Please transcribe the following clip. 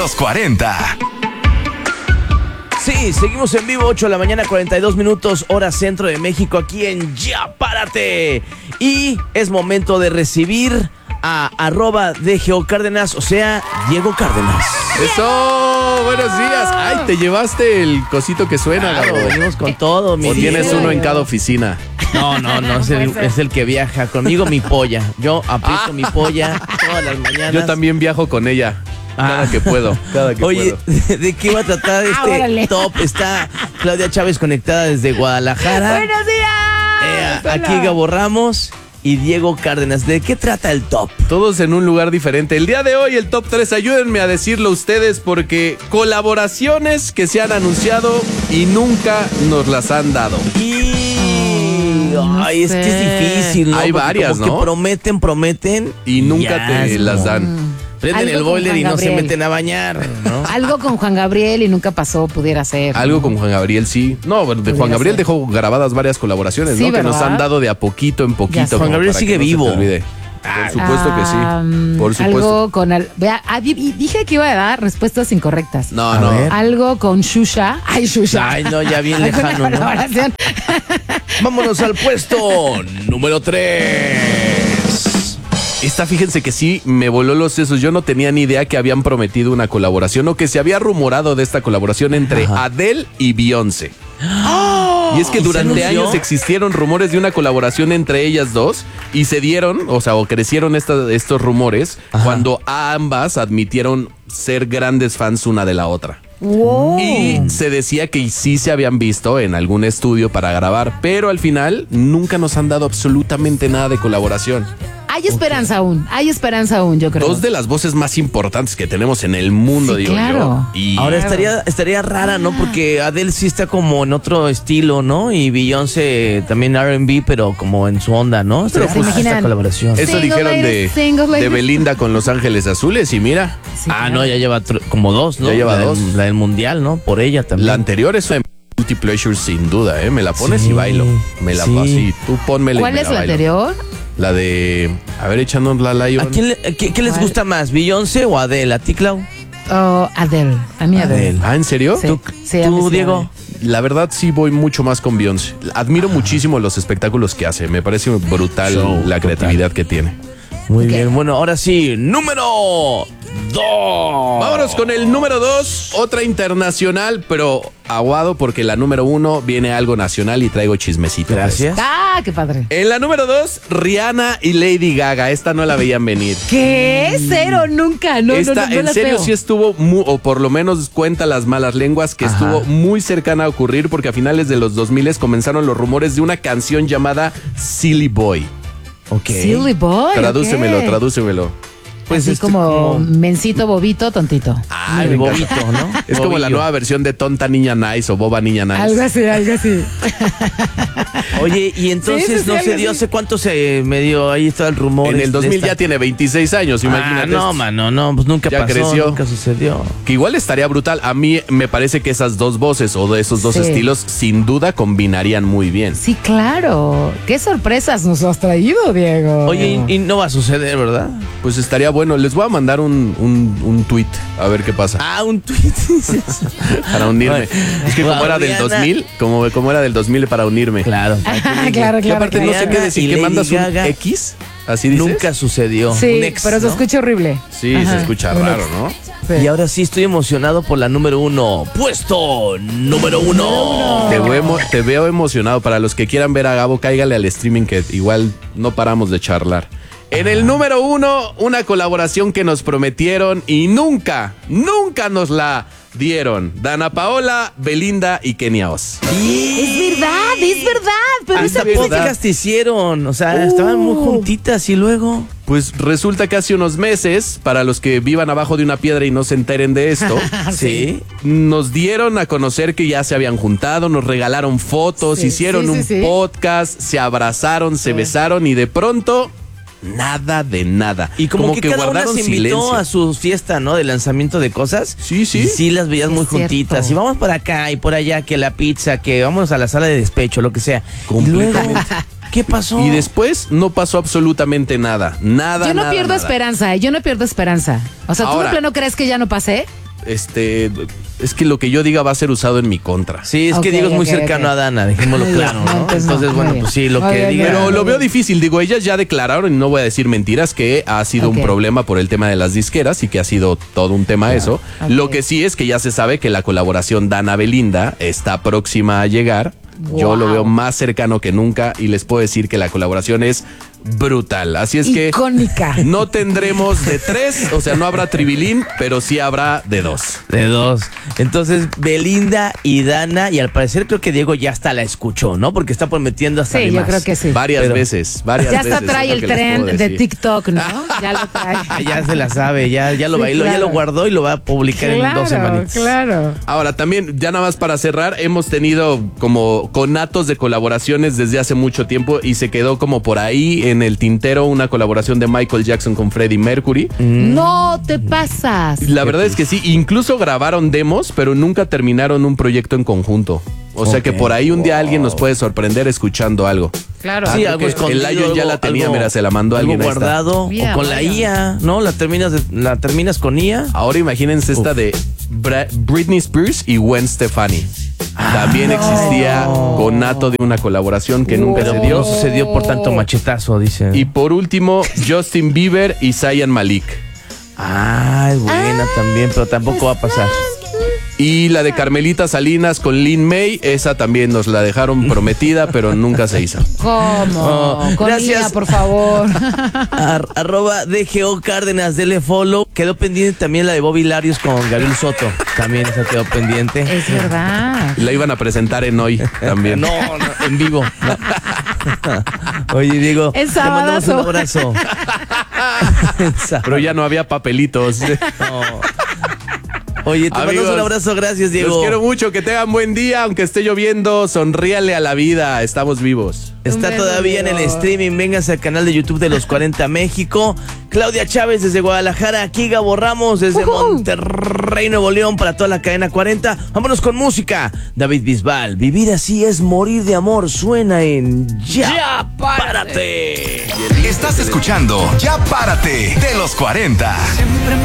los 40. Sí, seguimos en vivo, 8 de la mañana, 42 minutos, hora centro de México, aquí en Ya Párate. Y es momento de recibir a @DGO Cárdenas, o sea, Diego Cárdenas. ¡Eso! ¡Buenos días! ¡Ay, te llevaste el cosito que suena! Claro, venimos con todo, mi ¿O tienes Diego. uno en cada oficina? No, es el que viaja. Conmigo mi polla. Yo aprieto mi polla todas las mañanas. Yo también viajo con ella. Cada que puedo. Oye, ¿de qué va a tratar este órale. top? Está Claudia Chávez conectada desde Guadalajara. ¡Buenos días! Aquí Hola. Gabo Ramos y Diego Cárdenas. ¿De qué trata el top? Todos en un lugar diferente. El día de hoy, el top 3, ayúdenme a decirlo ustedes porque colaboraciones que se han anunciado y nunca nos las han dado. Ay, es que es difícil, ¿no? Hay Porque varias, como ¿no? que prometen Y nunca te las no. dan. Prenden Algo el con boiler Juan y no se Gabriel. meten a bañar, ¿no? Algo con Juan Gabriel y nunca pasó, pudiera ser. Algo con Juan Gabriel, sí. No, de Juan Gabriel dejó grabadas varias colaboraciones, Sí, ¿no? Que nos ¿verdad? han dado de a poquito en poquito. Ya, Juan como Gabriel para sigue que no se te vivo. olvide. Por supuesto que sí. Por supuesto. Algo con... dije que iba a dar respuestas incorrectas. No, A no. ver. Algo con Shusha. Ay, Shusha. Ay, no, ya bien ¿Alguna lejano, ¿no? colaboración? Vámonos al puesto número 3. Esta, fíjense que sí, me voló los sesos. Yo no tenía ni idea que habían prometido una colaboración o que se había rumorado de esta colaboración entre Adele y Beyoncé. Y es que ¿Y se durante anunció? años existieron rumores de una colaboración entre ellas dos y se dieron, o crecieron estos rumores cuando ambas admitieron ser grandes fans una de la otra. Wow. Y se decía que sí se habían visto en algún estudio para grabar, pero al final nunca nos han dado absolutamente nada de colaboración. Hay esperanza aún, yo creo. Dos de las voces más importantes que tenemos en el mundo, Sí, digo claro. yo. Y Ahora estaría rara, ¿no? Porque Adele sí está como en otro estilo, ¿no? Y Beyoncé también R&B, pero como en su onda, ¿no? Estaría ¿se rara imaginan? esta colaboración. eso Single dijeron ladies, single de ladies. Belinda con Los Ángeles Azules y mira, Sí, Ah, claro. no, ya lleva como dos, ¿no? Ya lleva dos. La del mundial, ¿no? Por ella también. la anterior es una Guilty Pleasure sin duda, ¿eh? Me la pones Sí, y bailo. Me la sí. paso así, tú pónmela y ¿Cuál me es la la bailo. anterior? La de, a ver, échanos la Lion. ¿A quién qué les ¿Cuál? gusta más, Beyoncé o Adele? ¿A ti, Clau? Oh, Adele. A mí Adele. Ah, ¿en serio? Sí. Sí, a mí ¿Tú, sí, Diego? La verdad sí voy mucho más con Beyoncé. Admiro muchísimo los espectáculos que hace. Me parece brutal Show la total. creatividad que tiene. Muy Ok. bien. Bueno, ahora sí, número 2. Vámonos con el número 2, otra internacional, pero aguado porque la número 1 viene algo nacional y traigo chismecito. Gracias. Ah, qué padre. En la número 2, Rihanna y Lady Gaga. Esta no la veían venir. ¿Qué? Cero, nunca. No, Esta no en la serio veo. sí estuvo, o por lo menos cuenta las malas lenguas, que Ajá. estuvo muy cercana a ocurrir porque a finales de los 2000 comenzaron los rumores de una canción llamada Silly Boy. Ok. Silly Boy. Tradúcemelo, ok. tradúcemelo. Pues Así como mencito, bobito, tontito. Ah, me el encanta. bobito, ¿no? Es como la Bobillo. nueva versión de Tonta Niña Nice o Boba Niña Nice. Algo así, algo así. Oye, y entonces Sí, sí, sí, no se algo dio, así. ¿hace cuánto se medio ahí está el rumor? En el 2000 de esta- ya tiene 26 años, imagínate. Ah, no, mano, no, pues nunca Ya pasó, creció. nunca sucedió. Que igual estaría brutal. A mí me parece que esas dos voces o de esos dos Sí. estilos sin duda combinarían muy bien. Sí, claro. ¿Qué sorpresas nos has traído, Diego? Oye, y no va a suceder, ¿verdad? Pues estaría bueno. Les voy a mandar un tweet a ver qué pasa. Ah, un tweet. Para unirme. Es que como era del Rihanna. 2000, como era del 2000 para unirme. Claro. claro, Que aparte no sé Rihanna qué y decir, que Lady mandas un Gaga. X, así dices. Nunca sucedió. Sí, Un ex, pero se ¿no? escucha horrible. Sí, Ajá. se escucha Un raro, ex. ¿no? Sí. Y ahora sí estoy emocionado por la número 1. Puesto número 1. Te veo emocionado. Para los que quieran ver a Gabo, cáigale al streaming que igual no paramos de charlar. En el número 1, una colaboración que nos prometieron y nunca nos la dieron. Dana Paola, Belinda y Kenia Oz. Es verdad. Pero Ah, esa ¿Hasta es verdad. podcast hicieron? O sea, estaban muy juntitas y luego... Pues resulta que hace unos meses, para los que vivan abajo de una piedra y no se enteren de esto, Sí. nos dieron a conocer que ya se habían juntado, nos regalaron fotos, Sí, hicieron sí, un sí, sí. podcast, se abrazaron, se besaron y de pronto nada de nada. Y como que cada una guardaron se invitó silencio. a su fiesta, ¿no? De lanzamiento de cosas. Sí, sí. Y sí las veías Sí, muy es cierto. juntitas. Y vamos para acá y por allá, que la pizza, que vamos a la sala de despecho, lo que sea. Completamente. Y luego, ¿qué pasó? Y después no pasó absolutamente nada. Nada, Yo no nada, pierdo nada. esperanza, yo no pierdo esperanza. O sea, ¿tú Ahora. de plano crees que ya no pasé? es que lo que yo diga va a ser usado en mi contra. Sí, es Ok, que Diego es muy ok, cercano ok. a Dana, dejémoslo Muy bien, claro, ¿no? entonces Entonces, no, bueno, muy pues bien. sí, lo Muy que bien, diga. muy Pero bien. lo veo difícil, digo, ellas ya declararon, y no voy a decir mentiras, que ha sido Ok. un problema por el tema de las disqueras y que ha sido todo un tema eso. Ok. Lo que sí es que ya se sabe que la colaboración Dana-Belinda está próxima a llegar. Yo Wow. lo veo más cercano que nunca y les puedo decir que la colaboración es brutal. Así es que Icónica. no tendremos de 3, o sea, no habrá tribilín, pero sí habrá de 2. De 2. Entonces, Belinda y Dana, y al parecer creo que Diego ya hasta la escuchó, ¿no? Porque está prometiendo hasta Sí, yo creo que sí. Varias Pero- veces. Ya veces, hasta trae es lo el que les tren puedo de decir. TikTok, ¿no? Ya lo trae. Ya se la sabe, ya lo Sí, bailó, ya claro. lo guardó y lo va a publicar en 2 semanitas. Claro. Ahora, también, ya nada más para cerrar, hemos tenido como conatos de colaboraciones desde hace mucho tiempo y se quedó como por ahí en el tintero una colaboración de Michael Jackson con Freddie Mercury. No te pasas. La verdad es que sí, incluso grabaron demos, pero nunca terminaron un proyecto en conjunto. O sea que Ok. por ahí un día alguien nos puede sorprender escuchando algo. Claro. Sí, creo algo que escondido. el Lion ya la tenía, mira, se la mandó algo alguien, ahí está. guardado. Mira, o con la vaya. IA, ¿no? La terminas con IA. Ahora imagínense esta de Britney Spears y Gwen Stefani. También existía conato de una colaboración que nunca Pero se dio. no sucedió por tanto machetazo, dice. Y por último, Justin Bieber y Zayn Malik. Ah, es buena también, pero tampoco va a pasar. Y la de Carmelita Salinas con Lin May, esa también nos la dejaron prometida, pero nunca se hizo. ¿Cómo? Oh, Con gracias. Lia, por favor. Arroba DGO Cárdenas, dele follow. Quedó pendiente también la de Bobby Larios con Gabriel Soto. También esa quedó pendiente. Es verdad. La iban a presentar en hoy también. No, en vivo. No. Oye, Diego, Es te mandamos un sabadazo. abrazo. Pero ya no había papelitos. No. Oye, te mandamos Amigos, un abrazo, gracias, Diego. Los quiero mucho, que tengan buen día, aunque esté lloviendo, sonríale a la vida, estamos vivos. Está Un beso, todavía en el Diego. streaming. Véngase al canal de YouTube de Los 40 México. Claudia Chávez desde Guadalajara. Aquí Gabo Ramos desde Monterrey, Nuevo León, para toda la cadena 40. Vámonos con música. David Bisbal. Vivir así es morir de amor. Suena en Ya Párate. Estás escuchando Ya Párate de los 40.